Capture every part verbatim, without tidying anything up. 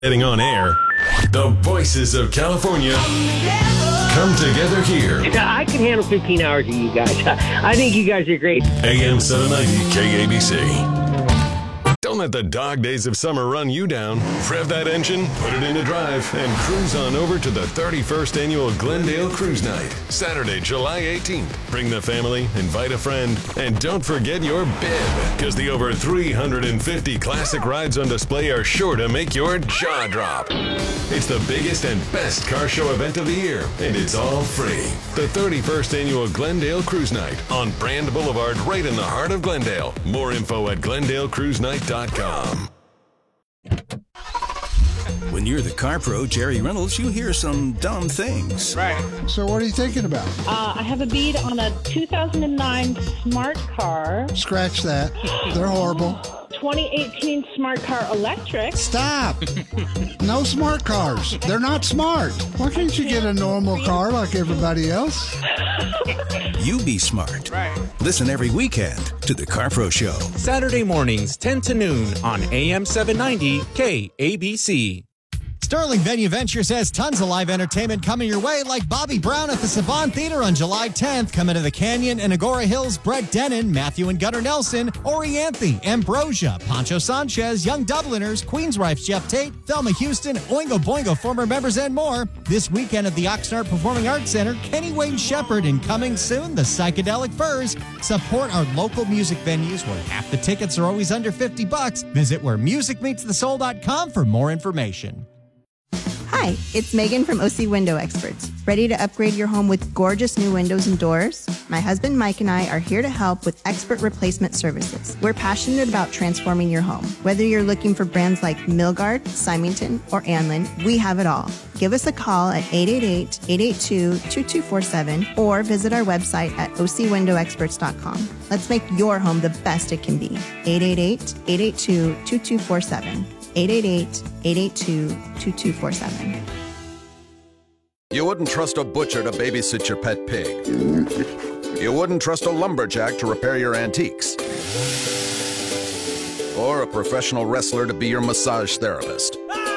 Getting on air, the voices of California come together here. I can handle fifteen hours of you guys. I think you guys are great. A M seven ninety K A B C. Don't let the dog days of summer run you down. Rev that engine, put it into drive, and cruise on over to the thirty-first Annual Glendale Cruise Night, Saturday, July eighteenth. Bring the family, invite a friend, and don't forget your bib, because the over three hundred fifty classic rides on display are sure to make your jaw drop. It's the biggest and best car show event of the year, and it's all free. The thirty-first Annual Glendale Cruise Night on Brand Boulevard, right in the heart of Glendale. More info at glendale cruise night dot com. When you're the car pro, Jerry Reynolds, you hear some dumb things. Right. So what are you thinking about? Uh, I have a bead on a two thousand nine Smart Car. Scratch that. They're horrible. twenty eighteen Smart Car Electric. Stop. No smart cars. They're not smart. Why can't you get a normal car like everybody else? You be smart. Right. Listen every weekend to the Car Pro Show. Saturday mornings, ten to noon on A M seven ninety K A B C. Sterling Venue Ventures has tons of live entertainment coming your way, like Bobby Brown at the Savant Theater on July tenth, coming to the Canyon and Agora Hills, Brett Dennen, Matthew and Gunnar Nelson, Orianthe, Ambrosia, Pancho Sanchez, Young Dubliners, Queensrife's Jeff Tate, Thelma Houston, Oingo Boingo former members, and more. This weekend at the Oxnard Performing Arts Center, Kenny Wayne Shepherd, and coming soon, the Psychedelic Furs. Support our local music venues where half the tickets are always under fifty bucks. Visit where music meets the soul dot com for more information. Hi, it's Megan from O C Window Experts. Ready to upgrade your home with gorgeous new windows and doors? My husband Mike and I are here to help with expert replacement services. We're passionate about transforming your home. Whether you're looking for brands like Milgard, Symington, or Anlin, we have it all. Give us a call at eight eight eight, eight eight two, two two four seven or visit our website at o c window experts dot com. Let's make your home the best it can be. eight eight eight, eight eight two, two two four seven. eight eight eight, eight eight two, two two four seven. You wouldn't trust a butcher to babysit your pet pig. You wouldn't trust a lumberjack to repair your antiques. Or a professional wrestler to be your massage therapist.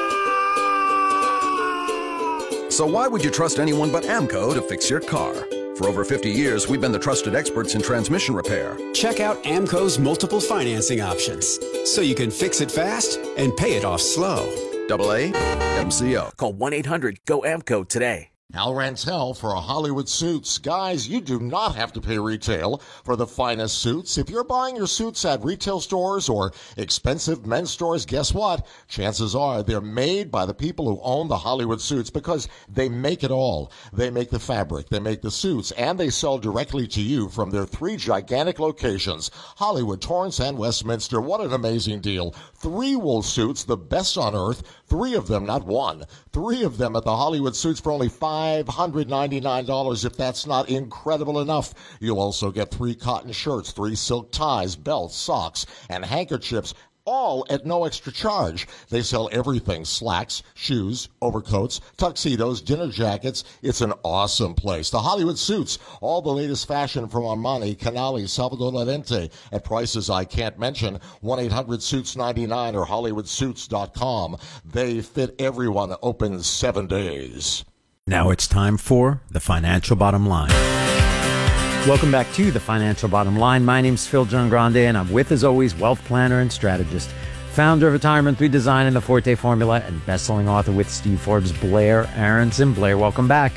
So why would you trust anyone but AMCO to fix your car? For over fifty years, we've been the trusted experts in transmission repair. Check out AMCO's multiple financing options, so you can fix it fast and pay it off slow. Double A M C O. Call one eight hundred G O A M C O today. Al Rantel for a Hollywood Suits. Guys, you do not have to pay retail for the finest suits. If you're buying your suits at retail stores or expensive men's stores, guess what? Chances are they're made by the people who own the Hollywood Suits, because they make it all. They make the fabric, they make the suits, and they sell directly to you from their three gigantic locations: Hollywood, Torrance, and Westminster. What an amazing deal. Three wool suits, the best on earth. Three of them, not one. Three of them at the Hollywood Suits for only five hundred ninety-nine dollars. If that's not incredible enough, you'll also get three cotton shirts, three silk ties, belts, socks, and handkerchiefs, all at no extra charge. They sell everything: slacks, shoes, overcoats, tuxedos, dinner jackets. It's an awesome place. The Hollywood Suits, all the latest fashion from Armani, Canali, Salvador Lorente, at prices I can't mention. one eight hundred suits ninety-nine or hollywood suits dot com. They fit everyone, open seven days. Now it's time for The Financial Bottom Line. Welcome back to The Financial Bottom Line. My name's Phil John Grande, and I'm with, as always, wealth planner and strategist, founder of Retirement three Design and the Forte Formula, and best-selling author with Steve Forbes, Blair Aronson. Blair, welcome back.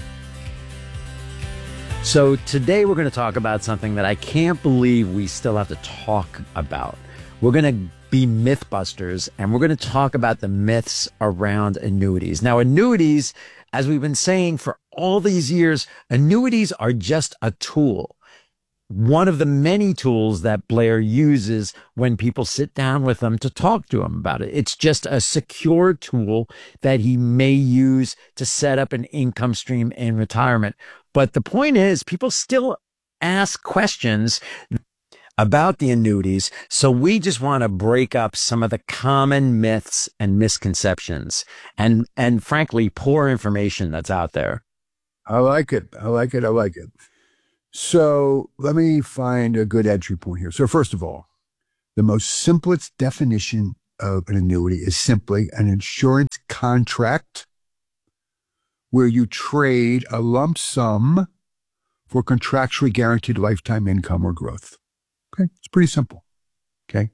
So today we're going to talk about something that I can't believe we still have to talk about. We're going to be Mythbusters, and we're going to talk about the myths around annuities. Now, annuities, as we've been saying for all these years, annuities are just a tool. One of the many tools that Blair uses when people sit down with him to talk to him about it. It's just a secure tool that he may use to set up an income stream in retirement. But the point is, people still ask questions about the annuities. So we just want to break up some of the common myths and misconceptions and, and frankly, poor information that's out there. I like it. I like it. I like it. So let me find a good entry point here. So first of all, the most simplest definition of an annuity is simply an insurance contract where you trade a lump sum for contractually guaranteed lifetime income or growth. Okay, it's pretty simple. Okay.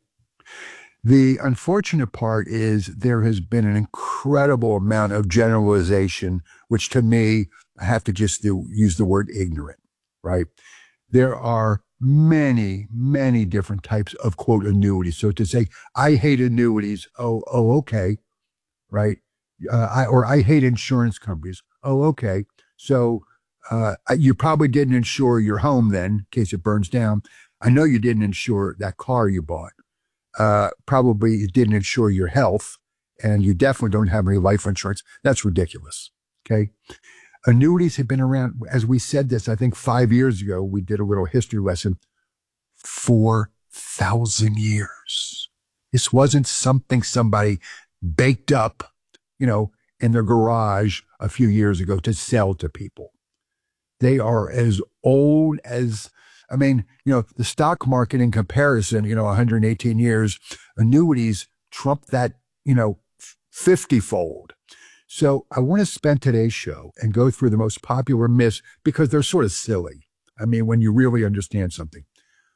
The unfortunate part is there has been an incredible amount of generalization, which to me, I have to just do, use the word ignorant, right? There are many, many different types of, quote, annuities. So to say, I hate annuities, oh, oh, okay, right? Uh, I, or I hate insurance companies, oh, okay. So uh, you probably didn't insure your home then, in case it burns down. I know you didn't insure that car you bought. Uh, probably you didn't insure your health, and you definitely don't have any life insurance. That's ridiculous, okay? Annuities have been around, as we said this, I think five years ago, we did a little history lesson, four thousand years. This wasn't something somebody baked up, you know, in their garage a few years ago to sell to people. They are as old as, I mean, you know, the stock market in comparison, you know, one hundred eighteen years, annuities trump that, you know, fifty-fold. So I want to spend today's show and go through the most popular myths because they're sort of silly. I mean, when you really understand something.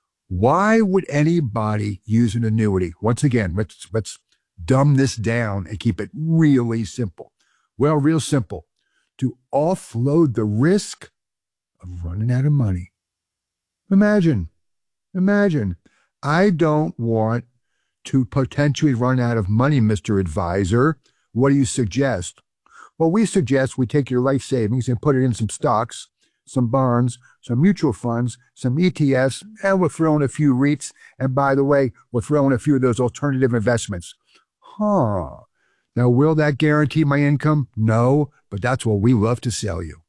Why would anybody use an annuity? Once again, let's, let's dumb this down and keep it really simple. Well, real simple. To offload the risk of running out of money. Imagine, imagine, I don't want to potentially run out of money, Mister Advisor. What do you suggest? Well, we suggest we take your life savings and put it in some stocks, some bonds, some mutual funds, some E T Fs, and we'll throw in a few REITs. And by the way, we'll throw in a few of those alternative investments. Huh. Now, will that guarantee my income? No, but that's what we love to sell you.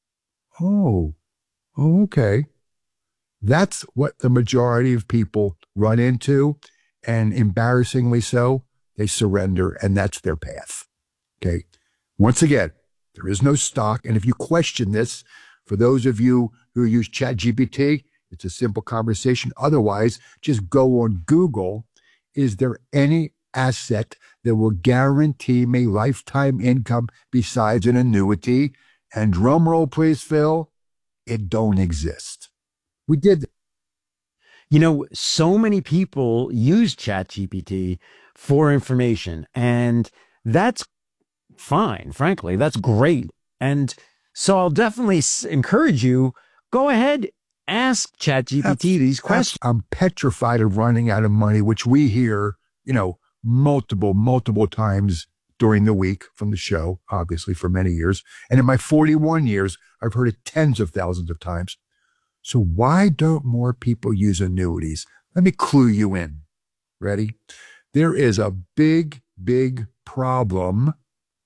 Oh, okay. That's what the majority of people run into, and embarrassingly so, they surrender, and that's their path. Okay. Once again, there is no stock, and if you question this, for those of you who use ChatGPT, it's a simple conversation. Otherwise, just go on Google. Is there any asset that will guarantee me lifetime income besides an annuity? And drum roll, please, Phil, it don't exist. We did. You know, so many people use ChatGPT for information, and that's fine, frankly. That's great. And so I'll definitely encourage you, go ahead, ask ChatGPT that's, these questions. I'm petrified of running out of money, which we hear, you know, multiple, multiple times during the week from the show, obviously for many years. And in my forty-one years, I've heard it tens of thousands of times. So why don't more people use annuities? Let me clue you in. Ready? There is a big, big problem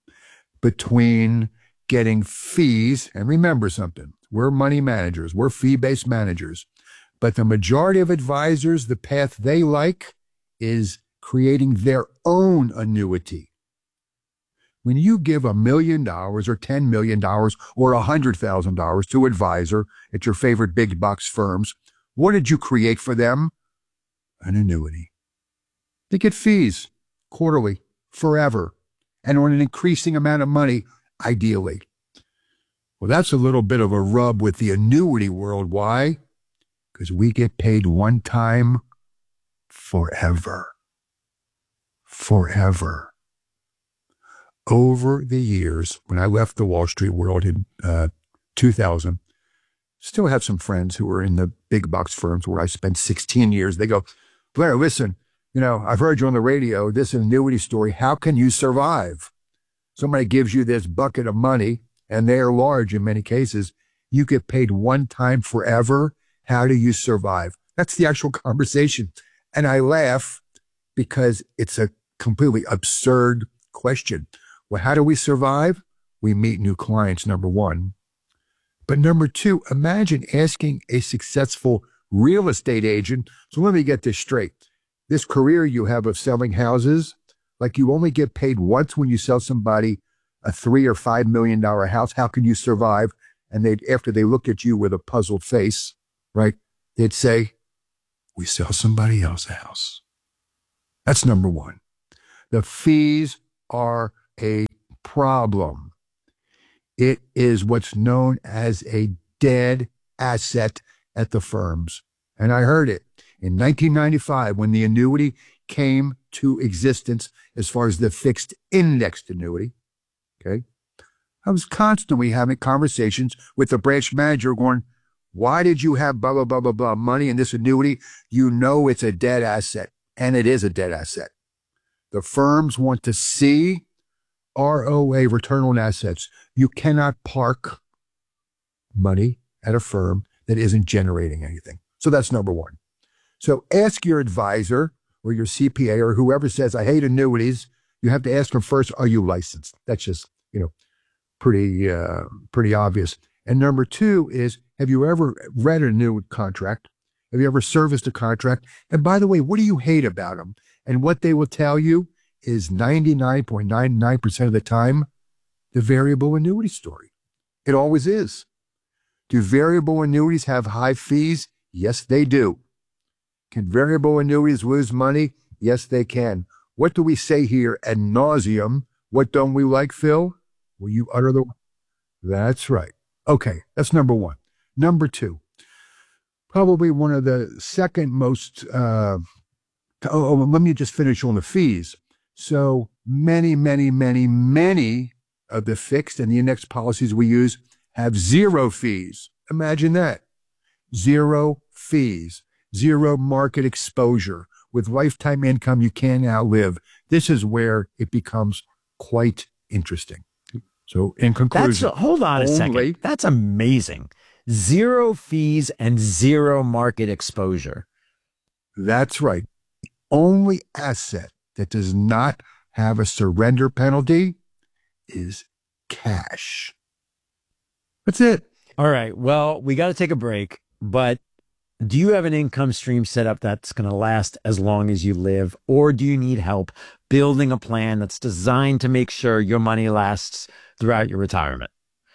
between getting fees, and remember something, we're money managers, we're fee-based managers, but the majority of advisors, the path they like is creating their own annuity. When you give a million dollars or ten million dollars or one hundred thousand dollars to an advisor at your favorite big box firms, what did you create for them? An annuity. They get fees quarterly, forever, and on an increasing amount of money, ideally. Well, that's a little bit of a rub with the annuity world. Why? Because we get paid one time forever. Forever. Over the years, when I left the Wall Street world in uh, two thousand, still have some friends who are in the big box firms where I spent sixteen years. They go, Blair, listen, you know, I've heard you on the radio, this annuity story. How can you survive? Somebody gives you this bucket of money, and they are large in many cases. You get paid one time forever. How do you survive? That's the actual conversation. And I laugh because it's a completely absurd question. Well, how do we survive? We meet new clients, number one. But number two, imagine asking a successful real estate agent. So let me get this straight. This career you have of selling houses, like you only get paid once when you sell somebody a three or five million dollar house. How can you survive? And they, after they look at you with a puzzled face, right? They'd say, we sell somebody else a house. That's number one. The fees are a problem. It is what's known as a dead asset at the firms. And I heard it in nineteen ninety-five when the annuity came to existence as far as the fixed indexed annuity. Okay. I was constantly having conversations with the branch manager going, why did you have blah, blah, blah, blah, blah money in this annuity? You know it's a dead asset, and it is a dead asset. The firms want to see R O A, return on assets. You cannot park money at a firm that isn't generating anything. So that's number one. So ask your advisor or your C P A or whoever says, I hate annuities. You have to ask them first, are you licensed? That's just, you know, pretty, uh, pretty obvious. And number two is, have you ever read a new contract? Have you ever serviced a contract? And by the way, what do you hate about them? And what they will tell you is ninety-nine point nine nine percent of the time, the variable annuity story. It always is. Do variable annuities have high fees? Yes, they do. Can variable annuities lose money? Yes, they can. What do we say here ad nauseum? What don't we like, Phil? Will you utter the... That's right. Okay, that's number one. Number two, probably one of the second most... Uh, oh, let me just finish on the fees. So many, many, many, many of the fixed and the index policies we use have zero fees. Imagine that. Zero fees. Zero market exposure. With lifetime income you can't outlive. This is where it becomes quite interesting. So in conclusion... That's, hold on a only, second. That's amazing. Zero fees and zero market exposure. That's right. The only asset that does not have a surrender penalty is cash. That's it. All right. Well, we got to take a break, but do you have an income stream set up that's going to last as long as you live, or do you need help building a plan that's designed to make sure your money lasts throughout your retirement?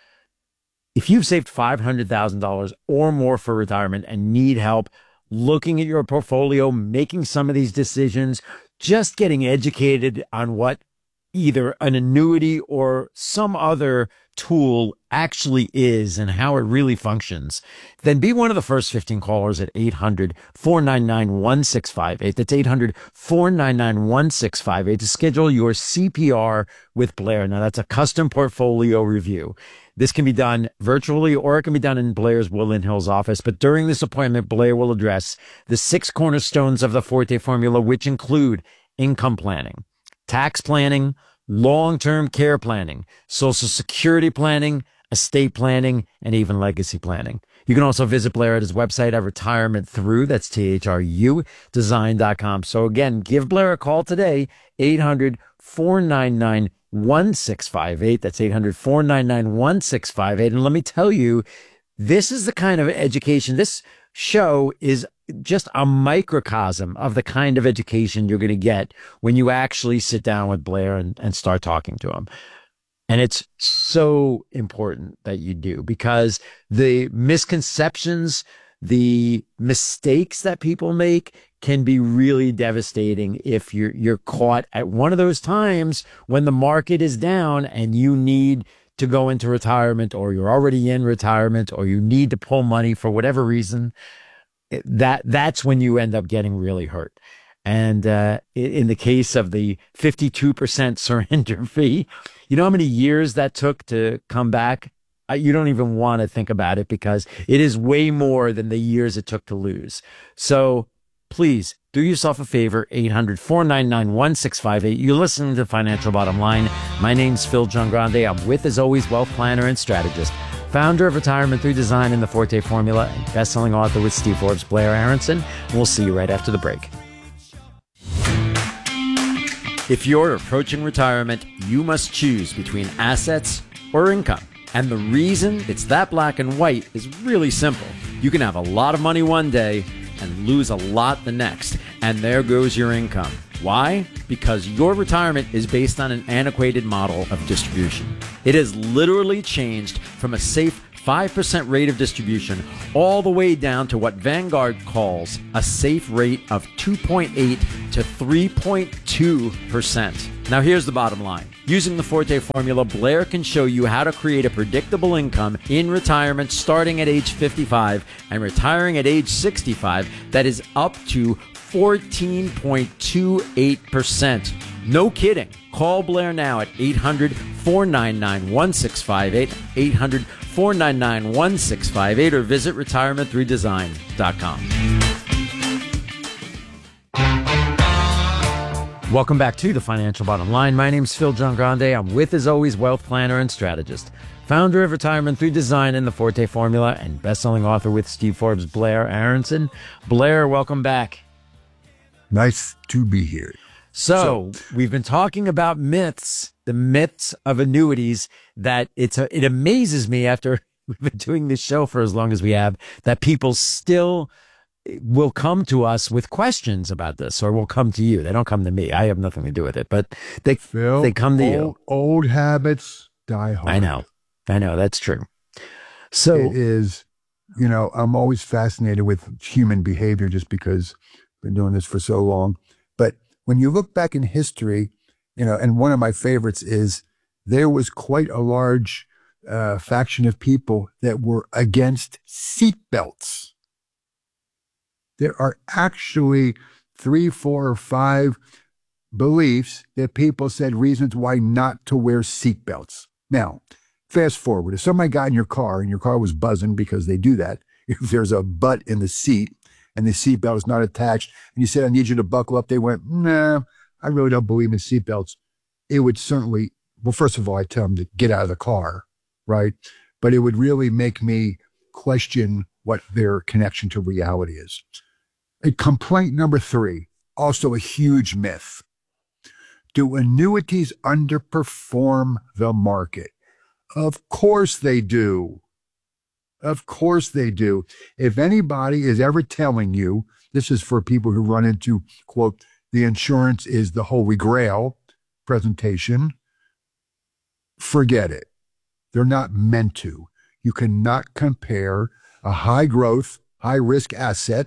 If you've saved five hundred thousand dollars or more for retirement and need help looking at your portfolio, making some of these decisions, just getting educated on what either an annuity or some other tool actually is and how it really functions, then be one of the first fifteen callers at eight hundred, four nine nine, one six five eight. That's eight hundred, four nine nine, one six five eight to schedule your C P R with Blair. Now, that's a custom portfolio review. This can be done virtually or it can be done in Blair's Woodland Hills office. But during this appointment, Blair will address the six cornerstones of the Forte formula, which include income planning, tax planning, long-term care planning, Social Security planning, estate planning, and even legacy planning. You can also visit Blair at his website at Retirement Through, that's T H R U, design dot com. So again, give Blair a call today, eight hundred, four nine nine, one six five eight. That's eight hundred, four nine nine, one six five eight. And let me tell you, this is the kind of education, this show is just a microcosm of the kind of education you're going to get when you actually sit down with Blair and, and start talking to him. And it's so important that you do, because the misconceptions, the mistakes that people make can be really devastating if you're, you're caught at one of those times when the market is down and you need to go into retirement, or you're already in retirement, or you need to pull money for whatever reason. That that's when you end up getting really hurt. And uh, in the case of the fifty-two percent surrender fee, you know how many years that took to come back? You don't even want to think about it, because it is way more than the years it took to lose. So please do yourself a favor, eight hundred, four nine nine, one six five eight. You're listening to Financial Bottom Line. My name's Phil Giangrande. I'm with, as always, wealth planner and strategist, founder of Retirement Through Design and the Forte Formula, and best-selling author with Steve Forbes, Blair Aronson. We'll see you right after the break. If you're approaching retirement, you must choose between assets or income. And the reason it's that black and white is really simple. You can have a lot of money one day and lose a lot the next, and there goes your income. Why? Because your retirement is based on an antiquated model of distribution. It has literally changed from a safe five percent rate of distribution, all the way down to what Vanguard calls a safe rate of two point eight to three point two percent. Now here's the bottom line. Using the Forte formula, Blair can show you how to create a predictable income in retirement starting at age fifty-five and retiring at age sixty-five that is up to fourteen point two eight percent. No kidding. Call Blair now at eight hundred, four nine nine, one six five eight, eight hundred, four nine nine, one six five eight, or visit retirement through design dot com. Welcome back to the Financial Bottom Line. My name's Phil John Grande. I'm with, as always, wealth planner and strategist, founder of Retirement Through Design and the Forte Formula, and best-selling author with Steve Forbes, Blair Aronson. Blair, welcome back. Nice to be here. So, so we've been talking about myths, the myths of annuities, that it's a, it amazes me after we've been doing this show for as long as we have, that people still will come to us with questions about this, or will come to you. They don't come to me. I have nothing to do with it, but they Phil, they come to old, you. Old habits die hard. I know. I know. That's true. So it is, you know, I'm always fascinated with human behavior just because I've been doing this for so long. But when you look back in history, you know, and one of my favorites is there was quite a large uh, faction of people that were against seatbelts. There are actually three, four, or five beliefs that people said reasons why not to wear seatbelts. Now, fast forward. If somebody got in your car and your car was buzzing, because they do that, if there's a butt in the seat and the seatbelt is not attached, and you said, I need you to buckle up, they went, nah, I really don't believe in seatbelts. It would certainly, well, first of all, I tell them to get out of the car, right? But it would really make me question what their connection to reality is. A complaint number three, also a huge myth. Do annuities underperform the market? Of course they do. Of course they do. If anybody is ever telling you, this is for people who run into, quote, the insurance is the holy grail presentation, forget it. They're not meant to. You cannot compare a high growth, high risk asset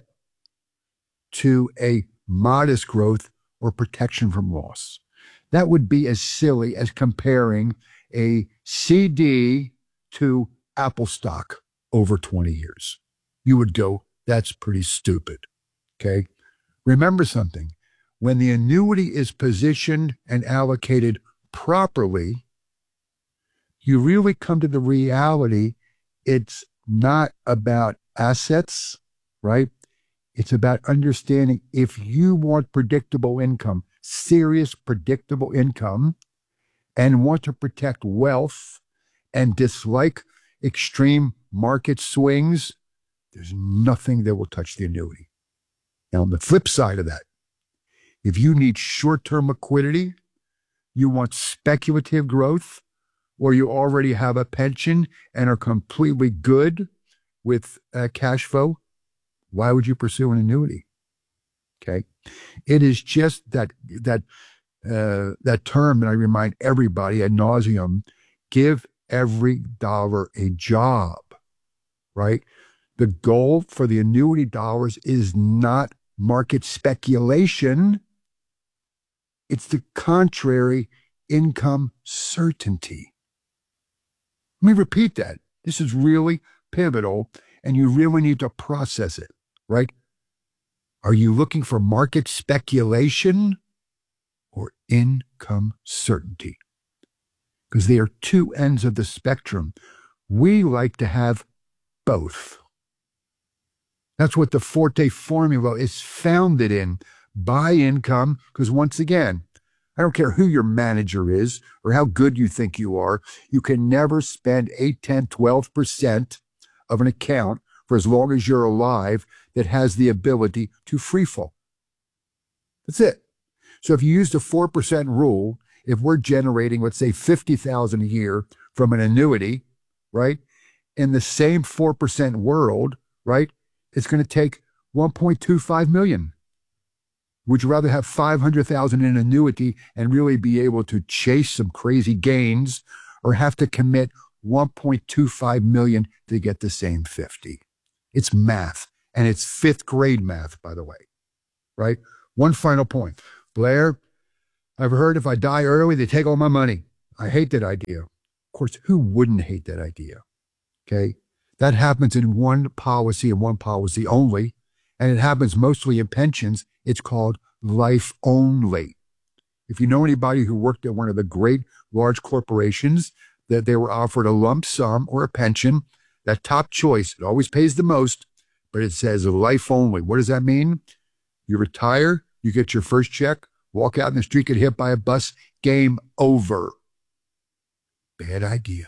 to a modest growth or protection from loss. That would be as silly as comparing a C D to Apple stock over twenty years. You would go, that's pretty stupid. Okay? Remember something. When the annuity is positioned and allocated properly, you really come to the reality it's not about assets, right? It's about understanding if you want predictable income, serious predictable income, and want to protect wealth and dislike extreme market swings, there's nothing that will touch the annuity. Now, on the flip side of that, if you need short-term liquidity, you want speculative growth, or you already have a pension and are completely good with uh, cash flow, why would you pursue an annuity? Okay, it is just that that uh, that term that I remind everybody ad nauseum: give every dollar a job. Right? The goal for the annuity dollars is not market speculation. It's the contrary, income certainty. Let me repeat that. This is really pivotal, and you really need to process it, right? Are you looking for market speculation or income certainty? Because they are two ends of the spectrum. We like to have both. That's what the Forte formula is founded in. Buy income, because once again, I don't care who your manager is or how good you think you are, you can never spend eight, ten, twelve percent of an account for as long as you're alive that has the ability to free fall. That's it. So if you use the four percent rule, if we're generating, let's say, fifty thousand dollars a year from an annuity, right, in the same four percent world, right, it's going to take one point two five million dollars. Would you rather have five hundred thousand dollars in annuity and really be able to chase some crazy gains, or have to commit one point two five million to get the same fifty. It's math, and it's fifth grade math, by the way, right? One final point. Blair, I've heard if I die early, they take all my money. I hate that idea. Of course, who wouldn't hate that idea? Okay? That happens in one policy and one policy only, and it happens mostly in pensions. It's called life only. If you know anybody who worked at one of the great large corporations, that they were offered a lump sum or a pension, that top choice, it always pays the most, but it says life only. What does that mean? You retire, you get your first check, walk out in the street, get hit by a bus, game over. Bad idea.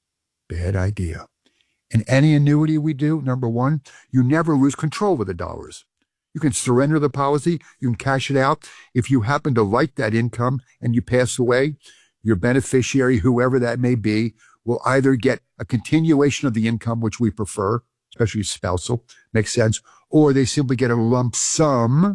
Bad idea. In any annuity we do, number one, you never lose control of the dollars. You can surrender the policy, you can cash it out. If you happen to like that income and you pass away, your beneficiary, whoever that may be, will either get a continuation of the income, which we prefer, especially spousal, makes sense, or they simply get a lump sum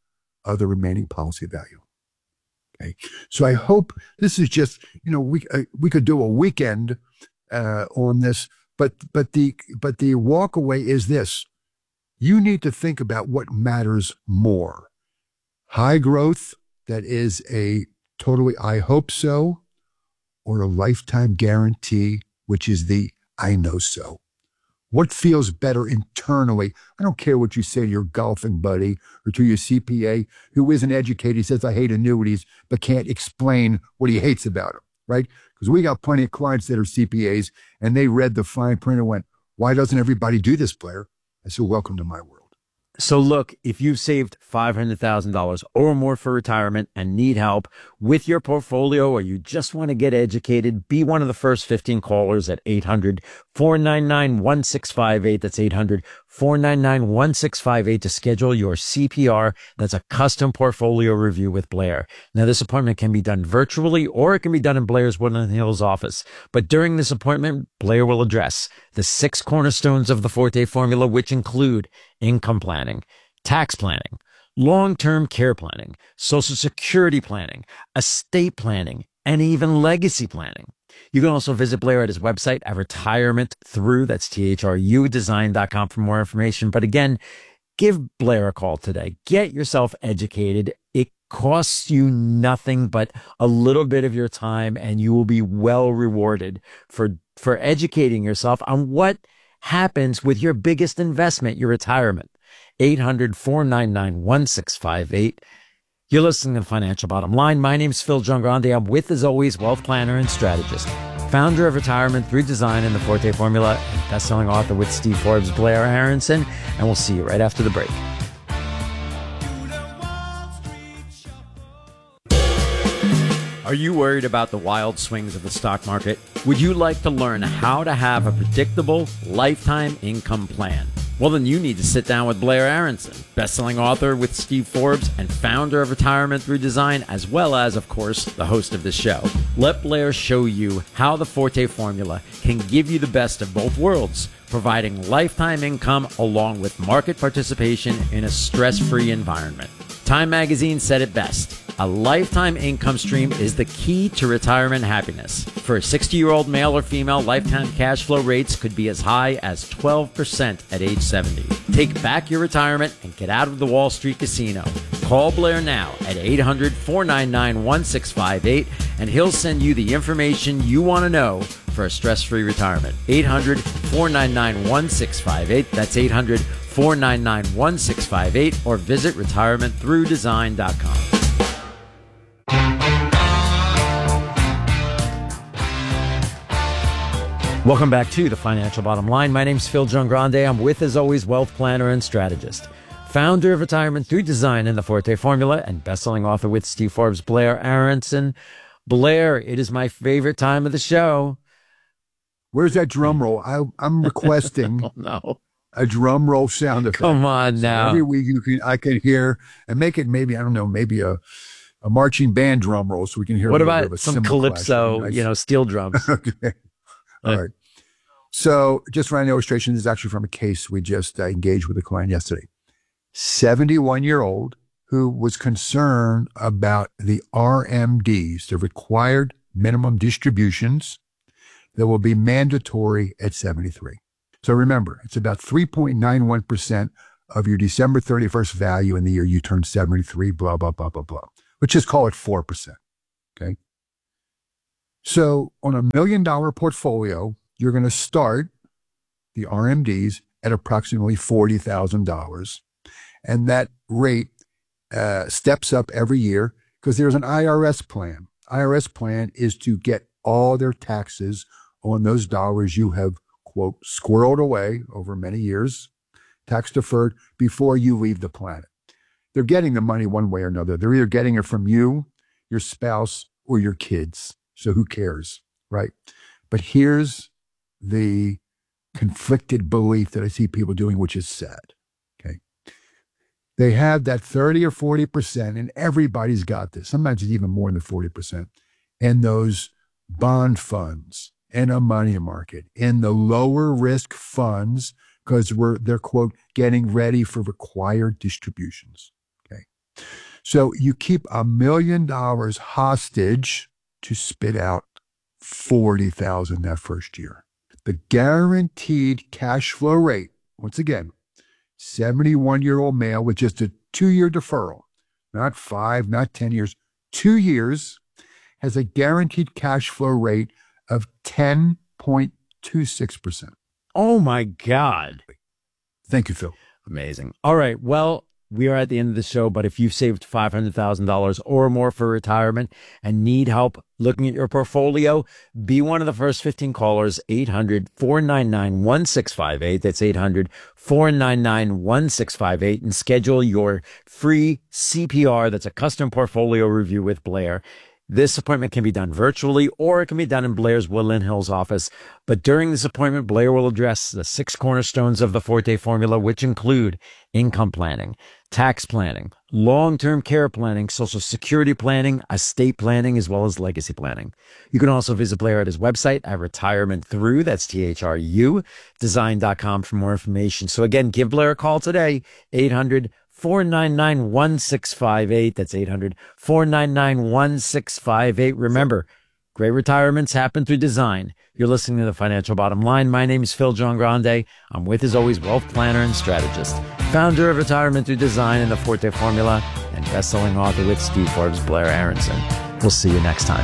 of the remaining policy value. Okay, so I hope this is just, you know, we uh, we could do a weekend uh, on this, but but the but the walk away is this: you need to think about what matters more. High growth, that is a totally I hope so, or a lifetime guarantee, which is the I know so. What feels better internally? I don't care what you say to your golfing buddy or to your C P A who isn't educated. He says, I hate annuities, but can't explain what he hates about them, right? Because we got plenty of clients that are C P As, and they read the fine print and went, why doesn't everybody do this, Blair? I said, welcome to my world. So look, if you've saved five hundred thousand dollars or more for retirement and need help with your portfolio, or you just want to get educated, be one of the first fifteen callers at eight hundred, four nine nine, one six five eight. That's eight hundred, four nine nine, one six five eight to schedule your C P R. That's a custom portfolio review with Blair. Now, this appointment can be done virtually, or it can be done in Blair's Woodland Hills office. But during this appointment, Blair will address the six cornerstones of the Forte formula, which include income planning, tax planning, long-term care planning, Social Security planning, estate planning, and even legacy planning. You can also visit Blair at his website at retirement through, that's T H R U design dot com for more information. But again, give Blair a call today. Get yourself educated. It costs you nothing but a little bit of your time, and you will be well rewarded for, for educating yourself on what happens with your biggest investment, your retirement. eight hundred, four nine nine, one six five eight. You're listening to Financial Bottom Line. My name's Phil Giangrande. I'm with, as always, wealth planner and strategist, founder of Retirement Through Design and the Forte Formula, and best-selling author with Steve Forbes, Blair Aronson. And we'll see you right after the break. Are you worried about the wild swings of the stock market? Would you like to learn how to have a predictable lifetime income plan? Well, then you need to sit down with Blair Aronson, best-selling author with Steve Forbes and founder of Retirement Through Design, as well as, of course, the host of this show. Let Blair show you how the Forte formula can give you the best of both worlds, providing lifetime income along with market participation in a stress-free environment. Time magazine said it best: a lifetime income stream is the key to retirement happiness. For a sixty-year-old male or female, lifetime cash flow rates could be as high as twelve percent at age seventy. Take back your retirement and get out of the Wall Street casino. Call Blair now at eight hundred, four nine nine, one six five eight, and he'll send you the information you want to know for a stress-free retirement. eight hundred, four nine nine, one six five eight. That's eight hundred, four nine nine, one six five eight, or visit retirement through design dot com. Welcome back to the Financial Bottom Line. My name's Phil Giangrande. I'm with, as always, wealth planner and strategist, founder of Retirement Through Design and the Forte Formula, and best-selling author with Steve Forbes, Blair Aronson. Blair, it is my favorite time of the show. Where's that drum roll? I, I'm requesting oh, no. a drum roll sound effect. Come on now. So every week you can, I can hear, and make it maybe, I don't know, maybe a, a marching band drum roll so we can hear what a about bit of a some calypso, nice. you know, steel drums. Okay. All right. So just for an illustration, this is actually from a case we just uh, engaged with a client yesterday. seventy-one-year-old who was concerned about the R M Ds, the required minimum distributions, that will be mandatory at seventy-three. So remember, it's about three point nine one percent of your December thirty-first value in the year you turn seventy-three, blah, blah, blah, blah, blah. Let's just call it four percent, okay? So on a million dollar portfolio, you're going to start the R M Ds at approximately forty thousand dollars. And that rate uh, steps up every year because there's an I R S plan. I R S plan is to get all their taxes on those dollars you have, quote, squirreled away over many years, tax deferred, before you leave the planet. They're getting the money one way or another. They're either getting it from you, your spouse, or your kids. So who cares, right? But here's the conflicted belief that I see people doing, which is sad, okay? They have that thirty or forty percent, and everybody's got this. Sometimes it's even more than forty percent. And those bond funds in a money market, in the lower risk funds, because we're, they're, quote, getting ready for required distributions, okay? So you keep a million dollars hostage to spit out forty thousand that first year. The guaranteed cash flow rate, once again, seventy-one-year-old male with just a two-year deferral, not five, not ten years, two years, has a guaranteed cash flow rate of ten point two six percent. Oh, my God. Thank you, Phil. Amazing. All right. Well, we are at the end of the show, but if you've saved five hundred thousand dollars or more for retirement and need help looking at your portfolio, be one of the first fifteen callers, eight hundred, four nine nine, one six five eight. That's eight hundred, four nine nine, one six five eight, and schedule your free C P R. That's a custom portfolio review with Blair. This appointment can be done virtually, or it can be done in Blair's Woodland Hills office. But during this appointment, Blair will address the six cornerstones of the Forte formula, which include income planning, tax planning, long-term care planning, social security planning, estate planning, as well as legacy planning. You can also visit Blair at his website at Retirement Through, that's T H R U, design dot com for more information. So again, give Blair a call today, eight hundred, four nine nine, one six five eight. That's eight hundred, four nine nine, one six five eight. Remember, great retirements happen through design. You're listening to The Financial Bottom Line. My name is Phil John Grande. I'm with, as always, wealth planner and strategist, founder of Retirement Through Design and the Forte Formula, and best-selling author with Steve Forbes, Blair Aronson. We'll see you next time.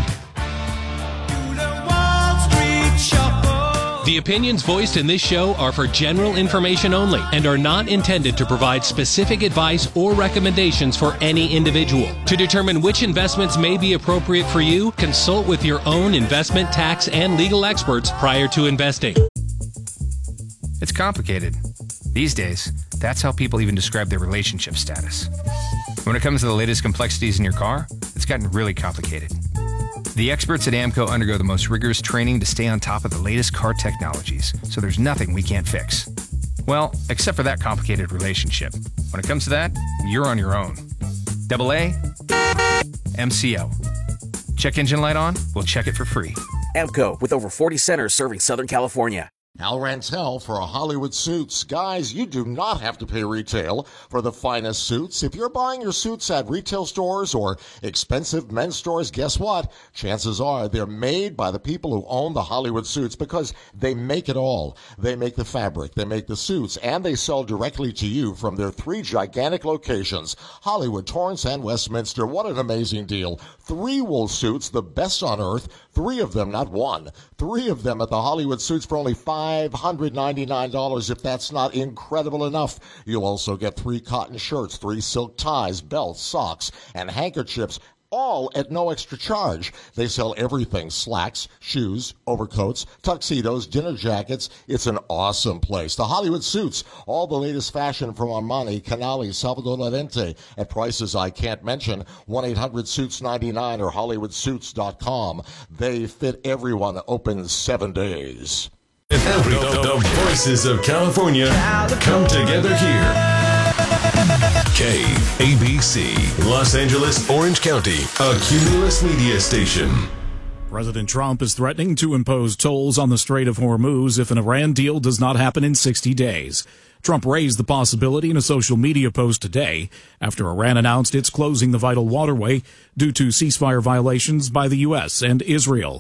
The opinions voiced in this show are for general information only and are not intended to provide specific advice or recommendations for any individual. To determine which investments may be appropriate for you, consult with your own investment, tax, and legal experts prior to investing. It's complicated. These days, that's how people even describe their relationship status. When it comes to the latest complexities in your car, it's gotten really complicated. The experts at AAMCO undergo the most rigorous training to stay on top of the latest car technologies, so there's nothing we can't fix. Well, except for that complicated relationship. When it comes to that, you're on your own. Double A, M C O. Check engine light on? We'll check it for free. AAMCO, with over forty centers serving Southern California. Al Rantel for a Hollywood Suits. Guys, you do not have to pay retail for the finest suits. If you're buying your suits at retail stores or expensive men's stores, guess what? Chances are they're made by the people who own the Hollywood Suits because they make it all. They make the fabric, they make the suits, and they sell directly to you from their three gigantic locations, Hollywood, Torrance, and Westminster. What an amazing deal. Three wool suits, the best on earth. Three of them, not one. Three of them at the Hollywood Suits for only five hundred ninety-nine dollars. If that's not incredible enough, you'll also get three cotton shirts, three silk ties, belts, socks, and handkerchiefs, all at no extra charge. They sell everything: slacks, shoes, overcoats, tuxedos, dinner jackets. It's an awesome place. The Hollywood Suits, all the latest fashion from Armani, Canali, Salvador Lorente at prices I can't mention. one eight hundred suits ninety-nine or hollywood suits dot com. They fit everyone, open seven days. Every, the, the voices of California come together here. K A B C, Los Angeles, Orange County, a Cumulus media station. President Trump is threatening to impose tolls on the Strait of Hormuz if an Iran deal does not happen in sixty days. Trump raised the possibility in a social media post today after Iran announced it's closing the vital waterway due to ceasefire violations by the U S and Israel. The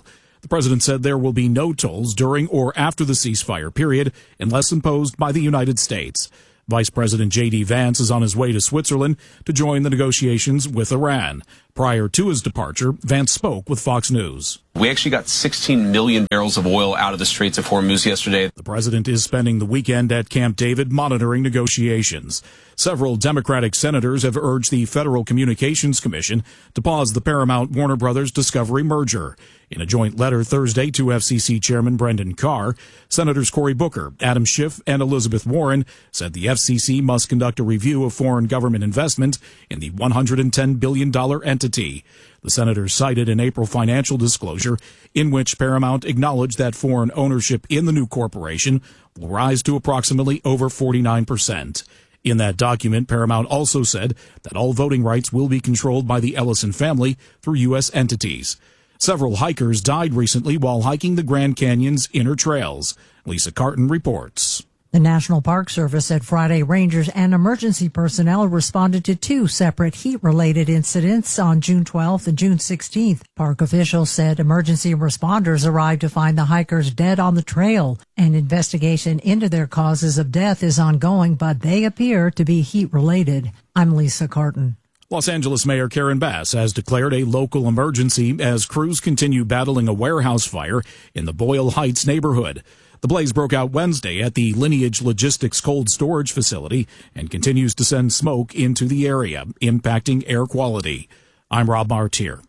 The president said there will be no tolls during or after the ceasefire period unless imposed by the United States. Vice President J D Vance is on his way to Switzerland to join the negotiations with Iran. Prior to his departure, Vance spoke with Fox News. We actually got sixteen million barrels of oil out of the Straits of Hormuz yesterday. The president is spending the weekend at Camp David monitoring negotiations. Several Democratic senators have urged the Federal Communications Commission to pause the Paramount Warner Brothers Discovery merger. In a joint letter Thursday to F C C Chairman Brendan Carr, Senators Cory Booker, Adam Schiff, and Elizabeth Warren said the F C C must conduct a review of foreign government investment in the one hundred ten billion dollars entity. The senators cited an April financial disclosure in which Paramount acknowledged that foreign ownership in the new corporation will rise to approximately over forty-nine percent. In that document, Paramount also said that all voting rights will be controlled by the Ellison family through U S entities. Several hikers died recently while hiking the Grand Canyon's inner trails. Lisa Carton reports. The National Park Service said Friday rangers and emergency personnel responded to two separate heat-related incidents on June twelfth and June sixteenth. Park officials said emergency responders arrived to find the hikers dead on the trail. An investigation into their causes of death is ongoing, but they appear to be heat-related. I'm Lisa Carton. Los Angeles Mayor Karen Bass has declared a local emergency as crews continue battling a warehouse fire in the Boyle Heights neighborhood. The blaze broke out Wednesday at the Lineage Logistics cold storage facility and continues to send smoke into the area, impacting air quality. I'm Rob Martier.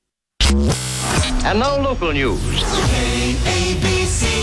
And now local news. A B C.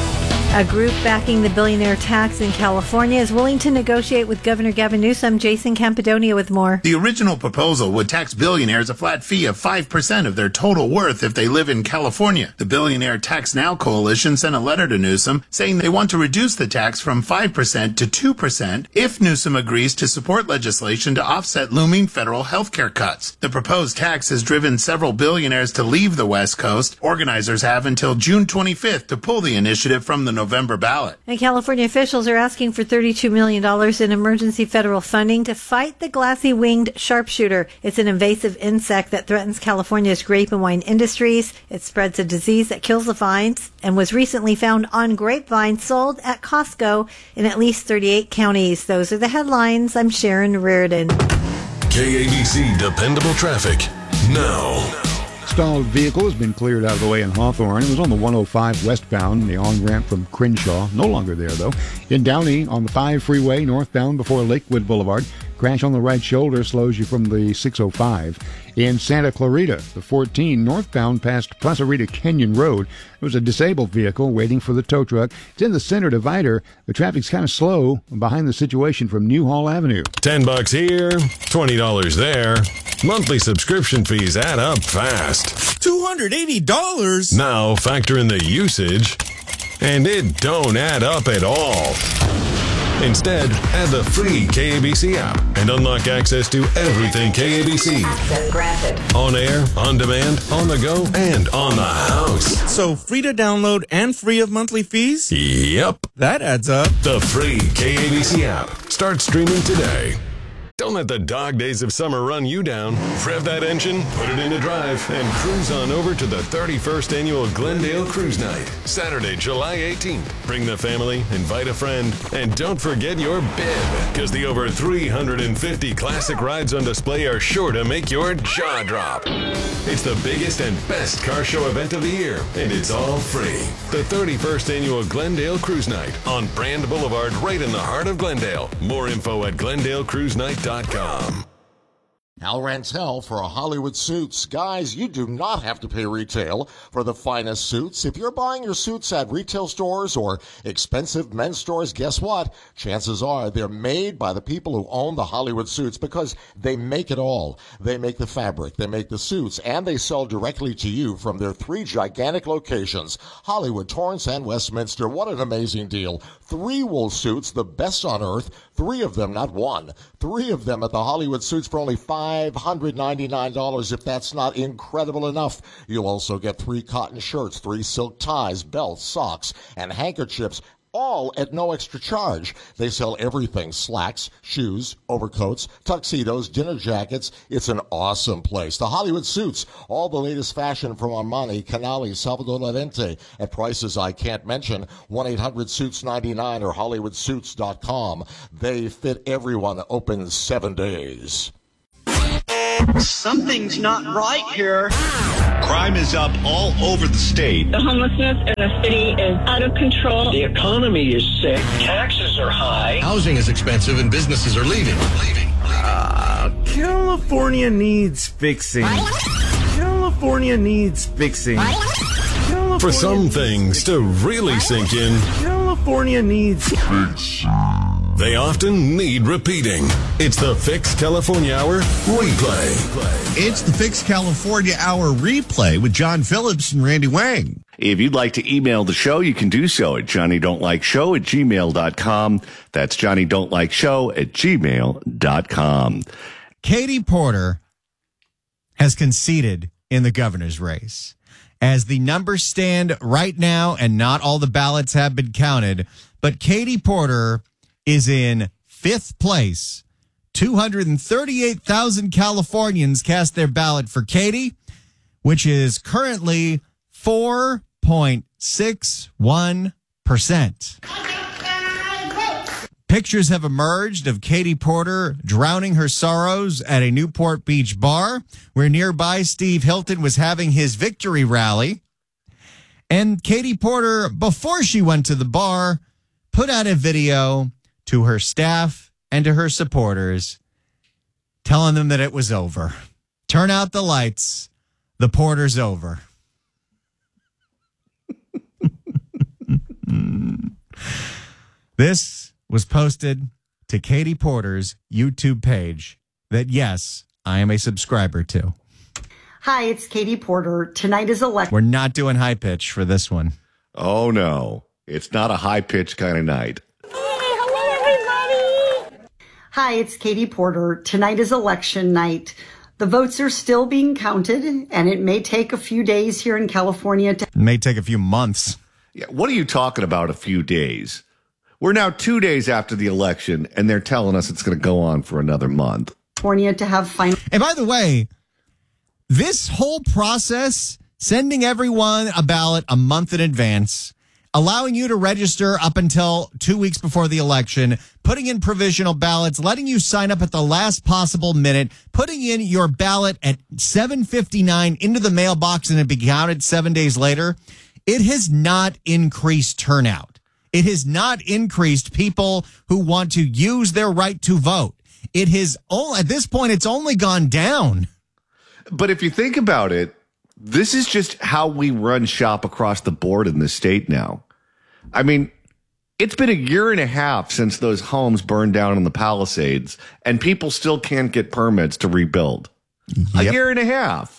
A group backing the billionaire tax in California is willing to negotiate with Governor Gavin Newsom. Jason Campidonia with more. The original proposal would tax billionaires a flat fee of five percent of their total worth if they live in California. The Billionaire Tax Now Coalition sent a letter to Newsom saying they want to reduce the tax from five percent to two percent if Newsom agrees to support legislation to offset looming federal health care cuts. The proposed tax has driven several billionaires to leave the West Coast. Organizers have until June twenty-fifth to pull the initiative from the November ballot. And California officials are asking for thirty-two million dollars in emergency federal funding to fight the glassy-winged sharpshooter. It's an invasive insect that threatens California's grape and wine industries. It spreads a disease that kills the vines and was recently found on grapevines sold at Costco in at least thirty-eight counties. Those are the headlines. I'm Sharon Reardon. K A B C Dependable Traffic now. Stalled vehicle has been cleared out of the way in Hawthorne. It was on the one oh five westbound, the on-ramp from Crenshaw. No longer there, though. In Downey, on the five freeway, northbound before Lakewood Boulevard. Crash on the right shoulder slows you from the six oh five. In Santa Clarita, the fourteen, northbound past Plaza Rita Canyon Road. There was a disabled vehicle waiting for the tow truck. It's in the center divider. The traffic's kind of slow behind the situation from Newhall Avenue. Ten bucks here, twenty dollars there. Monthly subscription fees add up fast. two hundred eighty dollars? Now factor in the usage, and it don't add up at all. Instead, add the free K A B C app and unlock access to everything K A B C. Access granted. On air, on demand, on the go, and on the house. So free to download and free of monthly fees? Yep. That adds up. The free K A B C app. Start streaming today. Don't let the dog days of summer run you down. Rev that engine, put it into drive, and cruise on over to the thirty-first Annual Glendale Cruise Night, Saturday, July eighteenth. Bring the family, invite a friend, and don't forget your bib, because the over three hundred fifty classic rides on display are sure to make your jaw drop. It's the biggest and best car show event of the year, and it's all free. The thirty-first Annual Glendale Cruise Night on Brand Boulevard, right in the heart of Glendale. More info at glendale cruise night dot com. Al Rantel for Hollywood Suits. Guys, you do not have to pay retail for the finest suits. If you're buying your suits at retail stores or expensive men's stores, guess what? Chances are they're made by the people who own the Hollywood Suits, because they make it all. They make the fabric, they make the suits, and they sell directly to you from their three gigantic locations: Hollywood, Torrance, and Westminster. What an amazing deal. Three wool suits, the best on earth. Three of them, not one. Three of them at the Hollywood Suits for only five hundred ninety-nine dollars. If that's not incredible enough, you'll also get three cotton shirts, three silk ties, belts, socks, and handkerchiefs all at no extra charge. They sell everything: slacks, shoes, overcoats, tuxedos, dinner jackets. It's an awesome place. The Hollywood Suits, all the latest fashion from Armani, Canali, Salvador Lorente at prices I can't mention. one eight hundred suits ninety-nine or hollywood suits dot com. They fit everyone. Open seven days. Something's not right here. Crime is up all over the state. The homelessness in the city is out of control. The economy is sick. Taxes are high. Housing is expensive and businesses are leaving. Leaving. Uh, California needs fixing. California needs fixing. California For some things to really sink in, California needs fixing. They often need repeating. It's the Fix California Hour replay. It's the Fix California Hour replay with John Phillips and Randy Wang. If you'd like to email the show, you can do so at johnny don't like show at gmail dot com. That's johnny don't like show at gmail dot com. Katie Porter has conceded in the governor's race. As the numbers stand right now, and not all the ballots have been counted, but Katie Porter is in fifth place. two hundred thirty-eight thousand Californians cast their ballot for Katie, which is currently four point six one percent. Pictures have emerged of Katie Porter drowning her sorrows at a Newport Beach bar, where nearby Steve Hilton was having his victory rally. And Katie Porter, before she went to the bar, put out a video to her staff and to her supporters, telling them that it was over. Turn out the lights. The Porter's over. This was posted to Katie Porter's YouTube page that, yes, I am a subscriber to. Hi, it's Katie Porter. Tonight is election. We're not doing high pitch for this one. Oh, no. It's not a high-pitched kind of night. Hi, it's Katie Porter. Tonight is election night. The votes are still being counted, and it may take a few days here in California. To- it may take a few months. Yeah, what are you talking about, a few days? We're now two days after the election, and they're telling us it's going to go on for another month. California to have final. And by the way, this whole process, sending everyone a ballot a month in advance, allowing you to register up until two weeks before the election, putting in provisional ballots, letting you sign up at the last possible minute, putting in your ballot at seven fifty-nine into the mailbox and it be counted seven days later, it has not increased turnout. It has not increased people who want to use their right to vote. It has, all at this point, it's only gone down. But if you think about it, this is just how we run shop across the board in this state now. I mean, it's been a year and a half since those homes burned down in the Palisades, and people still can't get permits to rebuild. Yep. A year and a half.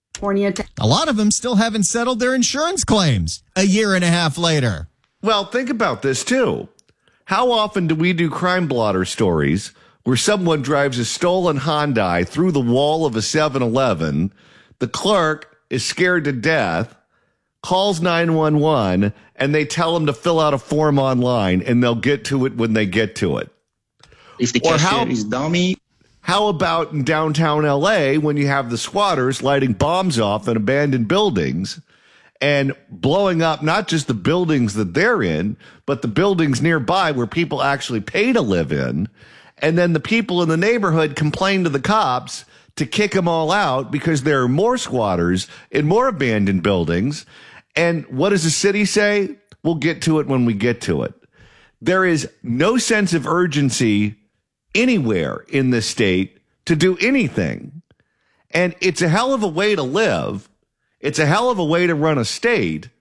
A lot of them still haven't settled their insurance claims a year and a half later. Well, think about this, too. How often do we do crime blotter stories where someone drives a stolen Hyundai through the wall of a seven eleven, the clerk is scared to death, calls nine one one, and they tell him to fill out a form online, and they'll get to it when they get to it? If the cashier is dummy. How about in downtown L A when you have the squatters lighting bombs off in abandoned buildings and blowing up not just the buildings that they're in, but the buildings nearby where people actually pay to live in. And then the people in the neighborhood complain to the cops to kick them all out because there are more squatters in more abandoned buildings. And what does the city say? We'll get to it when we get to it. There is no sense of urgency anywhere in the state to do anything. And it's a hell of a way to live. It's a hell of a way to run a state,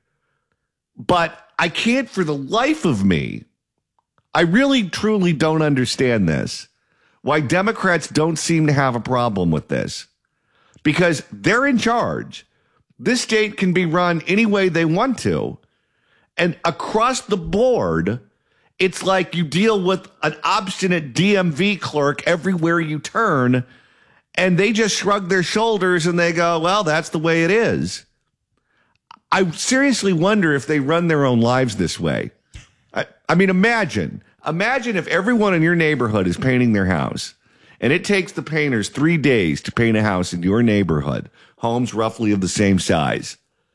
but I can't for the life of me, I really truly don't understand this, why Democrats don't seem to have a problem with this, because they're in charge. This state can be run any way they want to, and across the board, it's like you deal with an obstinate D M V clerk everywhere you turn, and they just shrug their shoulders and they go, well, that's the way it is. I seriously wonder if they run their own lives this way. I, I mean, imagine, imagine if everyone in your neighborhood is painting their house, and it takes the painters three days to paint a house in your neighborhood, homes roughly of the same size.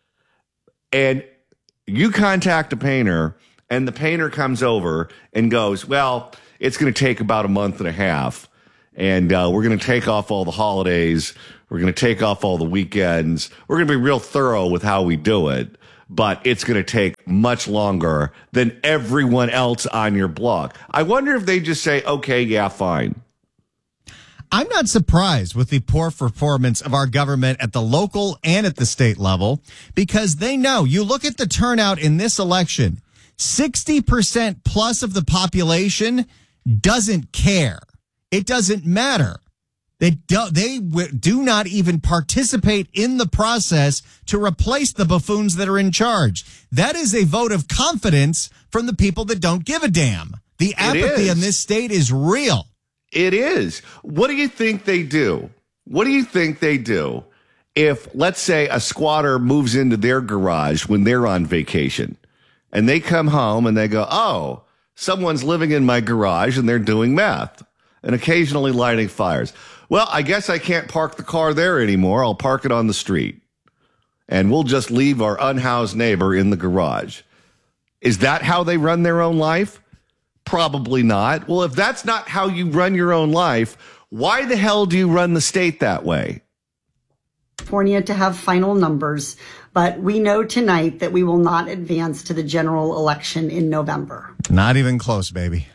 And you contact a painter, and the painter comes over and goes, well, it's going to take about a month and a half, and uh, we're going to take off all the holidays. We're going to take off all the weekends. We're going to be real thorough with how we do it, but it's going to take much longer than everyone else on your block. I wonder if they just say, okay, yeah, fine. I'm not surprised with the poor performance of our government at the local and at the state level, because they know, you look at the turnout in this election, sixty percent plus of the population doesn't care. It doesn't matter. They do, they do not even participate in the process to replace the buffoons that are in charge. That is a vote of confidence from the people that don't give a damn. The apathy in this state is real. It is. What do you think they do? What do you think they do if, let's say, a squatter moves into their garage when they're on vacation, and they come home and they go, oh, someone's living in my garage and they're doing meth and occasionally lighting fires. Well, I guess I can't park the car there anymore. I'll park it on the street, and we'll just leave our unhoused neighbor in the garage. Is that how they run their own life? Probably not. Well, if that's not how you run your own life, why the hell do you run the state that way? California to have final numbers, but we know tonight that we will not advance to the general election in November. Not even close, baby.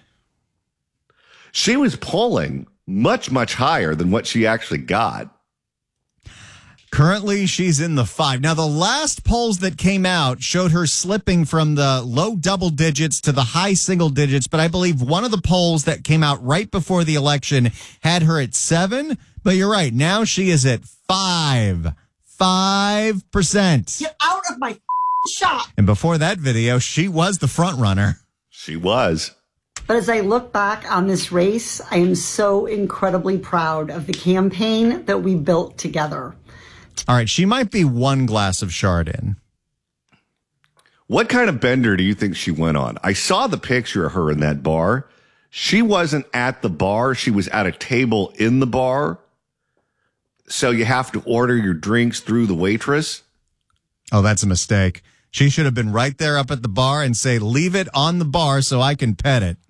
She was polling much, much higher than what she actually got. Currently, she's in the five. Now, the last polls that came out showed her slipping from the low double digits to the high single digits, but I believe one of the polls that came out right before the election had her at seven. But you're right. Now she is at five. Five percent. Get out of my shop. And before that video, she was the front runner. She was. But as I look back on this race, I am so incredibly proud of the campaign that we built together. All right, she might be one glass of Chardonnay. What kind of bender do you think she went on? I saw the picture of her in that bar. She wasn't at the bar. She was at a table in the bar. So you have to order your drinks through the waitress. Oh, that's a mistake. She should have been right there up at the bar and say, leave it on the bar so I can pet it.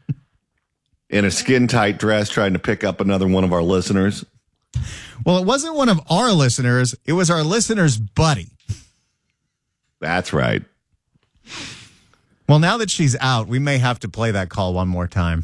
In a skin-tight dress trying to pick up another one of our listeners. Well, it wasn't one of our listeners. It was our listener's buddy. That's right. Well, now that she's out, we may have to play that call one more time.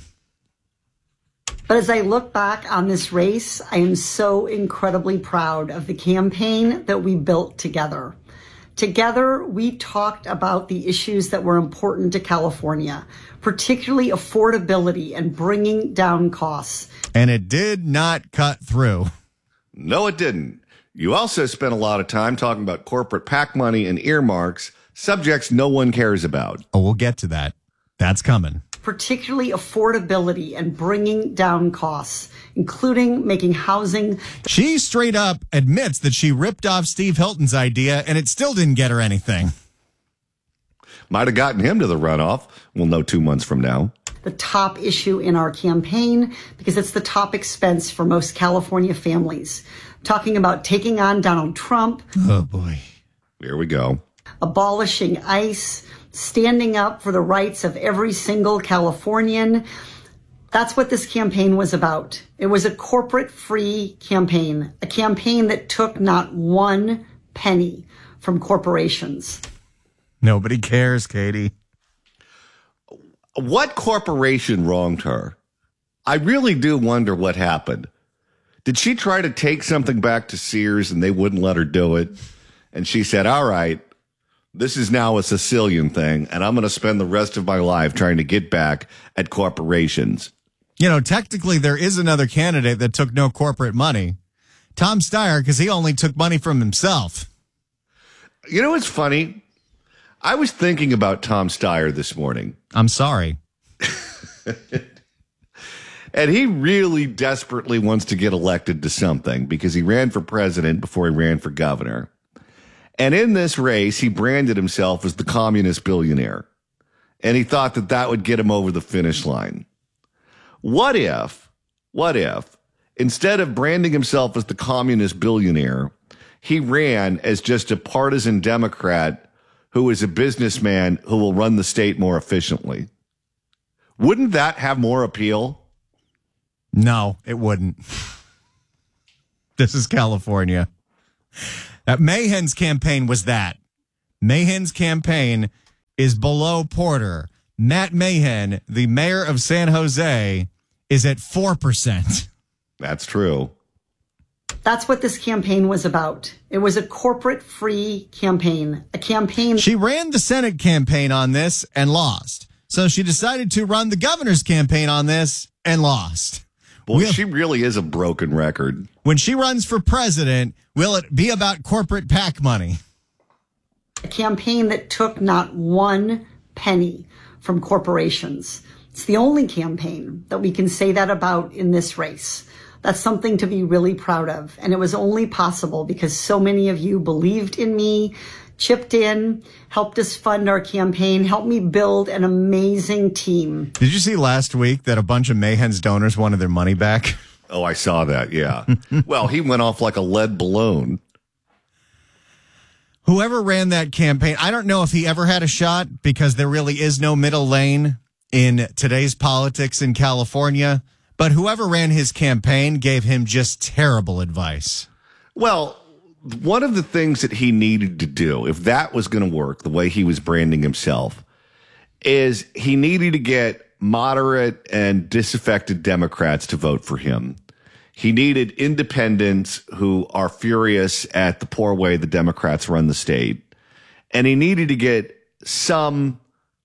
But as I look back on this race, I am so incredibly proud of the campaign that we built together. Together, we talked about the issues that were important to California, particularly affordability and bringing down costs. And it did not cut through. No, it didn't. You also spent a lot of time talking about corporate PAC money and earmarks, subjects no one cares about. Oh, we'll get to that. That's coming. Particularly affordability and bringing down costs, including making housing. She straight up admits that she ripped off Steve Hilton's idea, and it still didn't get her anything. Might have gotten him to the runoff. We'll know two months from now. The top issue in our campaign, because it's the top expense for most California families. Talking about taking on Donald Trump. Oh, boy. Here we go. Abolishing ICE, standing up for the rights of every single Californian. That's what this campaign was about. It was a corporate-free campaign, a campaign that took not one penny from corporations. Nobody cares, Katie. What corporation wronged her? I really do wonder what happened. Did she try to take something back to Sears and they wouldn't let her do it? And she said, all right, this is now a Sicilian thing, and I'm going to spend the rest of my life trying to get back at corporations. You know, technically there is another candidate that took no corporate money. Tom Steyer, because he only took money from himself. You know what's funny? I was thinking about Tom Steyer this morning. I'm sorry. And he really desperately wants to get elected to something because he ran for president before he ran for governor. And in this race, he branded himself as the communist billionaire. And he thought that that would get him over the finish line. What if, what if, instead of branding himself as the communist billionaire, he ran as just a partisan Democrat who is a businessman who will run the state more efficiently? Wouldn't that have more appeal? No, it wouldn't. This is California. That Mahan's campaign was that. Mahan's campaign is below Porter. Matt Mahan, the mayor of San Jose, is at four percent. That's true. That's what this campaign was about. It was a corporate-free campaign, a campaign. She ran the Senate campaign on this and lost. So she decided to run the governor's campaign on this and lost. Well, we'll, she really is a broken record. When she runs for president, will it be about corporate PAC money? A campaign that took not one penny from corporations. It's the only campaign that we can say that about in this race. That's something to be really proud of. And it was only possible because so many of you believed in me, chipped in, helped us fund our campaign, helped me build an amazing team. Did you see last week that a bunch of Mahan's donors wanted their money back? Oh, I saw that, yeah. Well, he went off like a lead balloon. Whoever ran that campaign, I don't know if he ever had a shot because there really is no middle lane in today's politics in California. But whoever ran his campaign gave him just terrible advice. Well, one of the things that he needed to do, if that was going to work, the way he was branding himself, is he needed to get moderate and disaffected Democrats to vote for him. He needed independents who are furious at the poor way the Democrats run the state. And he needed to get some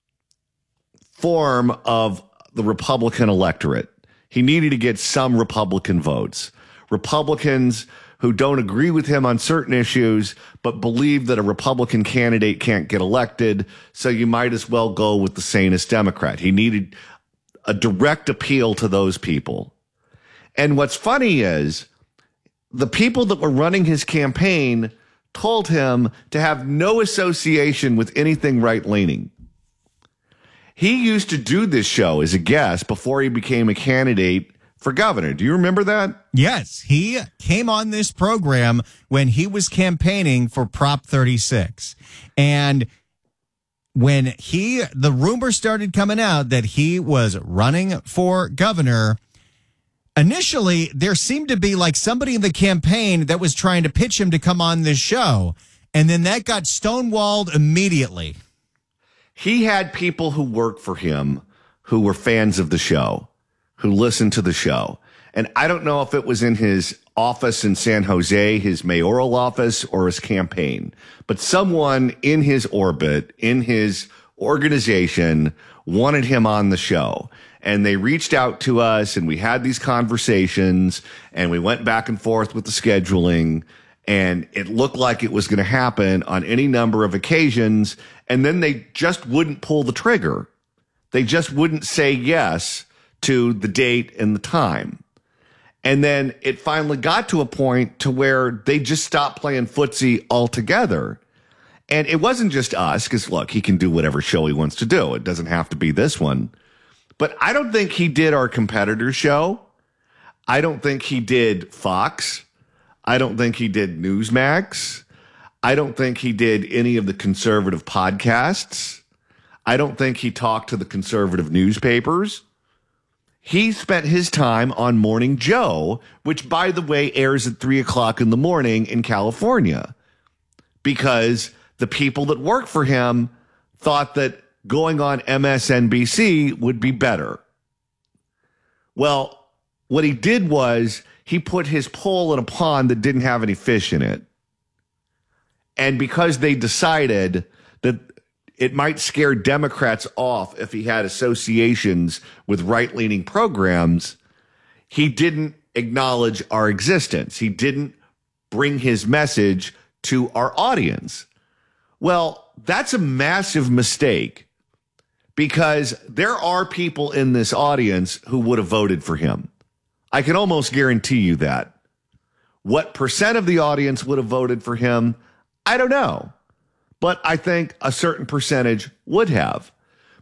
form of the Republican electorate. He needed to get some Republican votes. Republicans who don't agree with him on certain issues, but believe that a Republican candidate can't get elected, so you might as well go with the sanest Democrat. He needed a direct appeal to those people. And what's funny is the people that were running his campaign told him to have no association with anything right-leaning. He used to do this show as a guest before he became a candidate for governor. Do you remember that? Yes. He came on this program when he was campaigning for Prop thirty-six. And when he, the rumor started coming out that he was running for governor, initially there seemed to be like somebody in the campaign that was trying to pitch him to come on this show. And then that got stonewalled immediately. He had people who worked for him who were fans of the show, who listened to the show. And I don't know if it was in his office in San Jose, his mayoral office, or his campaign, but someone in his orbit, in his organization, wanted him on the show. And they reached out to us and we had these conversations and we went back and forth with the scheduling. And it looked like it was going to happen on any number of occasions. And then they just wouldn't pull the trigger. They just wouldn't say yes to the date and the time. And then it finally got to a point to where they just stopped playing footsie altogether. And it wasn't just us, because look, he can do whatever show he wants to do. It doesn't have to be this one. But I don't think he did our competitor show. I don't think he did Fox. I don't think he did Newsmax. I don't think he did any of the conservative podcasts. I don't think he talked to the conservative newspapers. He spent his time on Morning Joe, which, by the way, airs at three o'clock in the morning in California, because the people that work for him thought that going on M S N B C would be better. Well, what he did was he put his pole in a pond that didn't have any fish in it. And because they decided that it might scare Democrats off if he had associations with right-leaning programs, he didn't acknowledge our existence. He didn't bring his message to our audience. Well, that's a massive mistake, because there are people in this audience who would have voted for him. I can almost guarantee you that. What percent of the audience would have voted for him, I don't know. But I think a certain percentage would have.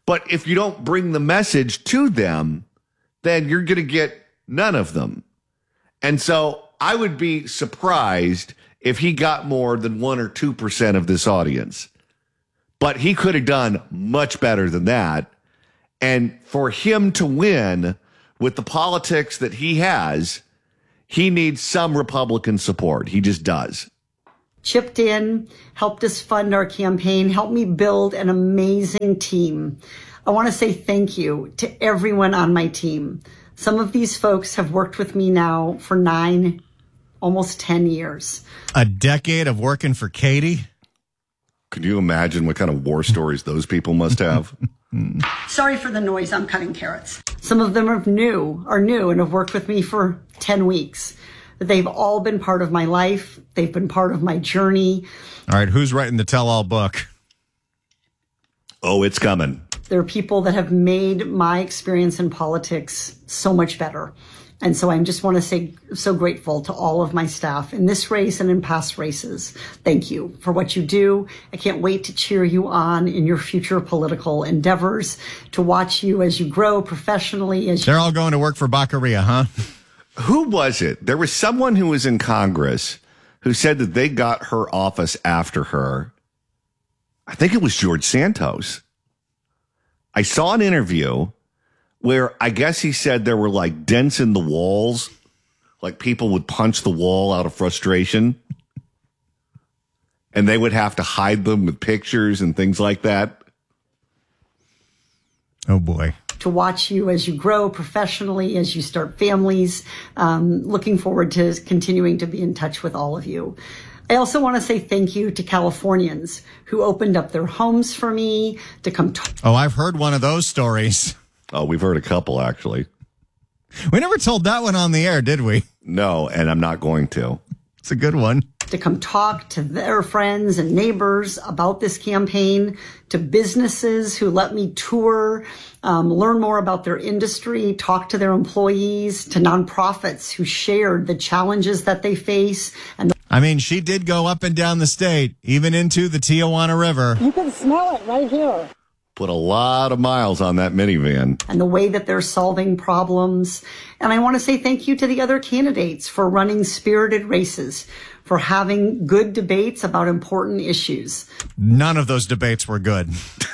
But if you don't bring the message to them, then you're going to get none of them. And so I would be surprised if he got more than one or two percent of this audience. But he could have done much better than that. And for him to win with the politics that he has, he needs some Republican support. He just does. Chipped in, helped us fund our campaign, helped me build an amazing team. I want to say thank you to everyone on my team. Some of these folks have worked with me now for nine, almost ten years. A decade of working for Katie? Could you imagine what kind of war stories those people must have? Sorry for the noise, I'm cutting carrots. Some of them are new, are new and have worked with me for ten weeks. They've all been part of my life. They've been part of my journey. All right, who's writing the tell-all book? Oh, it's coming. There are people that have made my experience in politics so much better. And so I just want to say so grateful to all of my staff in this race and in past races. Thank you for what you do. I can't wait to cheer you on in your future political endeavors, to watch you as you grow professionally. As you- They're all going to work for Baccaria, huh? Who was it? There was someone who was in Congress who said that they got her office after her. I think it was George Santos. I saw an interview where I guess he said there were like dents in the walls, like people would punch the wall out of frustration, and they would have to hide them with pictures and things like that. Oh, boy. To watch you as you grow professionally, as you start families. Um, looking forward to continuing to be in touch with all of you. I also want to say thank you to Californians who opened up their homes for me to come talk. Oh, I've heard one of those stories. Oh, we've heard a couple, actually. We never told that one on the air, did we? No, and I'm not going to. It's a good one. To come talk to their friends and neighbors about this campaign, to businesses who let me tour, um, learn more about their industry, talk to their employees, to nonprofits who shared the challenges that they face. And I mean, she did go up and down the state, even into the Tijuana River. You can smell it right here. Put a lot of miles on that minivan. And the way that they're solving problems. And I want to say thank you to the other candidates for running spirited races, for having good debates about important issues. None of those debates were good.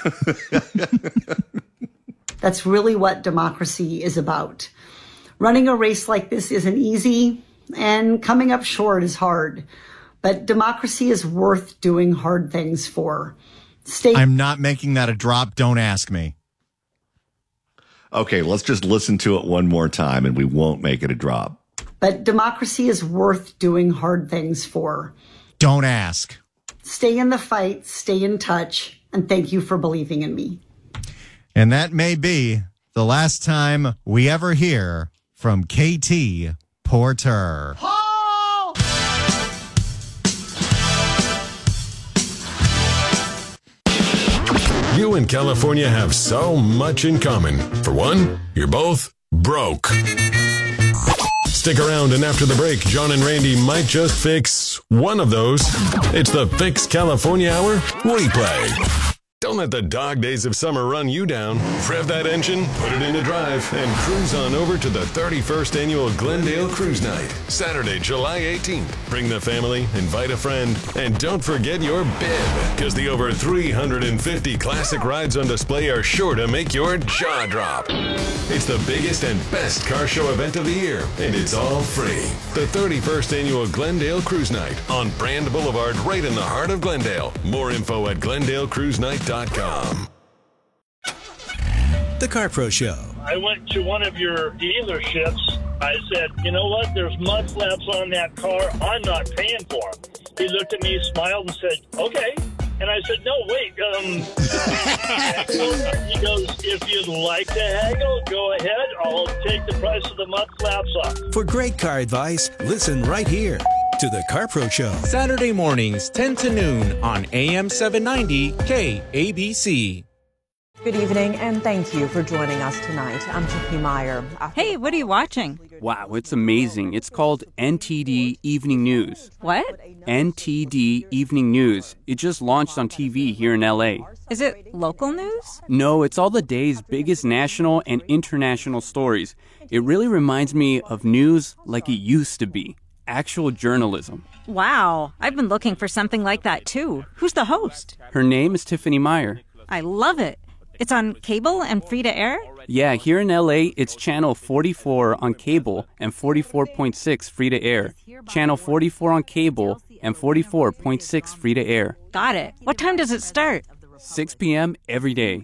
That's really what democracy is about. Running a race like this isn't easy, and coming up short is hard. But democracy is worth doing hard things for. Stay- I'm not making that a drop. Don't ask me. Okay, let's just listen to it one more time and we won't make it a drop. But democracy is worth doing hard things for. Don't ask. Stay in the fight, stay in touch, and thank you for believing in me. And that may be the last time we ever hear from K T Porter. You and California have so much in common. For one, you're both broke. Stick around, and after the break, John and Randy might just fix one of those. It's the Fix California Hour replay. Don't let the dog days of summer run you down. Rev that engine, put it into drive, and cruise on over to the thirty-first Annual Glendale Cruise Night, Saturday, July eighteenth. Bring the family, invite a friend, and don't forget your bib, because the over three hundred fifty classic rides on display are sure to make your jaw drop. It's the biggest and best car show event of the year, and it's all free. The thirty-first Annual Glendale Cruise Night on Brand Boulevard, right in the heart of Glendale. More info at glendale cruise night dot com. The Car Pro Show. I went to one of your dealerships. I said, you know what? There's mud flaps on that car. I'm not paying for them. He looked at me, smiled, and said, okay. And I said, no, wait. Um, he goes, if you'd like to haggle, go ahead. I'll take the price of the mud flaps off. For great car advice, listen right here to The Car Pro Show. Saturday mornings, ten to noon on A M seven ninety K A B C. Good evening, and thank you for joining us tonight. I'm Tiffany Meyer. Hey, what are you watching? Wow, it's amazing. It's called N T D Evening News. What? N T D Evening News. It just launched on T V here in L A. Is it local news? No, it's all the day's biggest national and international stories. It really reminds me of news like it used to be. Actual journalism. Wow, I've been looking for something like that too. Who's the host? Her name is Tiffany Meyer. I love it. It's on cable and free to air? Yeah, here in L A, it's channel forty-four on cable and forty-four point six free to air. Channel forty-four on cable and forty-four point six free to air. Got it. What time does it start? six p.m. every day.